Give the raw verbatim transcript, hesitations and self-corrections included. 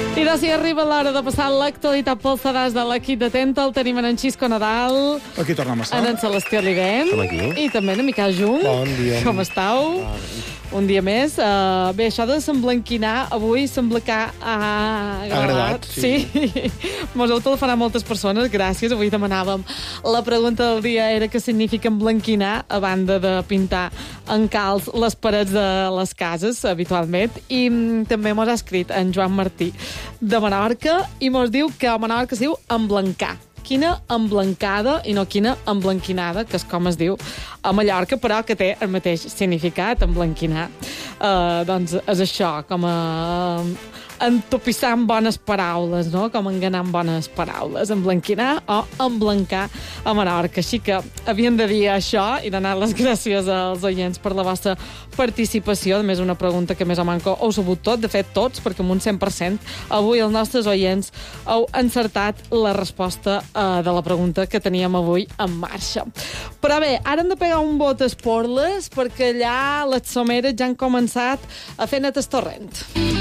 I doncs si arriba l'hora de passar l'actualitat pels sedars de l'equip de Tenta, el tenim en Xisco Nadal, Aquí tornem a estar. en en Celestí Olivent Som aquí. i també en Miquel Jung. Bon dia. Com estàu? Un dia més. Uh, bé, això de s'emblanquinar, avui sembla que ha agradat, sí. sí. Mos heu telefonat moltes persones, gràcies. Avui demanàvem. La pregunta del dia era què significa emblanquinar, a banda de pintar en calç les parets de les cases, habitualment. I mm, també mos ha escrit en Joan Martí de Menorca i mos diu que a Menorca es diu emblancar. Quina emblancada i no quina emblanquinada, que és com es diu a Mallorca, però que té el mateix significat, emblanquinar. Uh, doncs és això, com a... entopissar amb bones paraules, no? Com enganar amb bones paraules. Emblanquinar o emblancar a Menorca. Així que havien de dir això i donar les gràcies als oients per la vostra participació. A més, una pregunta que més o manco heu sabut tot, de fet tots, perquè amb un cent per cent avui els nostres oients heu encertat la resposta eh, de la pregunta que teníem avui en marxa. Però bé, ara hem de pegar un bot a esporles perquè allà les someres ja han començat a fer net el torrent.